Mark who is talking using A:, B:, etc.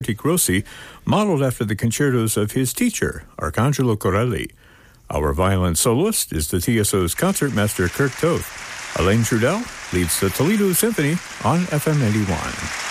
A: Grossi, modeled after the concertos of his teacher, Arcangelo Corelli. Our violin soloist is the TSO's concertmaster Kirk Toth. Elaine Trudell leads the Toledo Symphony on FM 81.